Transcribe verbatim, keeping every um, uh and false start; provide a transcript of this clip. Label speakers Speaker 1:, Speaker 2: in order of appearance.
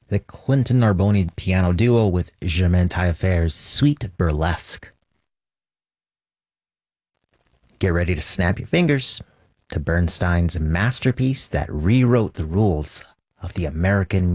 Speaker 1: the Clinton Narboni piano duo with Germaine Taillefer's Sweet Burlesque. Get ready to snap your fingers to Bernstein's masterpiece that rewrote the rules of the American